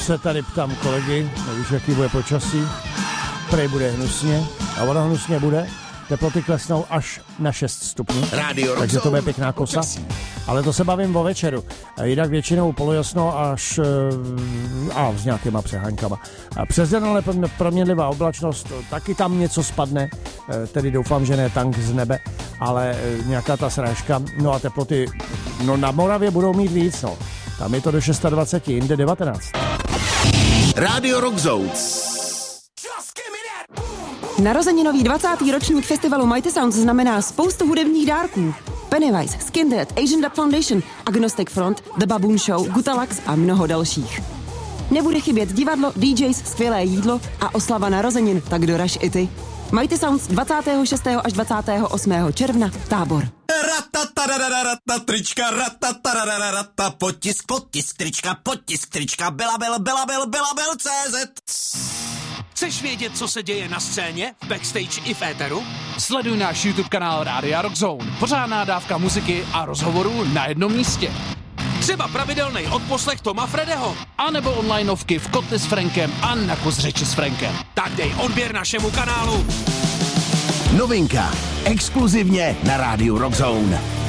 se tady ptám kolegy, nevíš, jaký bude počasí. Prej bude hnusně a ono hnusně bude. Teploty klesnou až na 6 stupňů, takže to bude pěkná kosa. Ale to se bavím o večeru. Jinak většinou polojasno až a s nějakýma přeháňkama. Přes den ale proměnlivá oblačnost, taky tam něco spadne, tedy doufám, že ne tank z nebe, ale nějaká ta srážka. No a teploty, no na Moravě budou mít víc, no. Tam je to do 26, jinde 19. Rádio Rock Zone. Narozeninový 20. ročník festivalu Mighty Sounds znamená spoustu hudebních dárků. Pennywise, Skindead, Asian Dub Foundation, Agnostic Front, The Baboon Show, Gutalax a mnoho dalších. Nebude chybět divadlo, DJs, skvělé jídlo a oslava narozenin, tak doraž i ty. Mighty Sounds 26. až 28. června, Tábor. Trička, potisk, trička, Belabel.cz. Chceš vědět, co se děje na scéně, backstage i v éteru? Sleduj náš YouTube kanál Rádia Rock Zone. Pořádná dávka muziky a rozhovorů na jednom místě. Třeba pravidelný odposlech Toma Fredeho. A nebo onlineovky v Kotli s Frankem a na Kus řeči s Frankem. Tak dej odběr našemu kanálu. Novinka. Exkluzivně na Rádiu Rock Zone.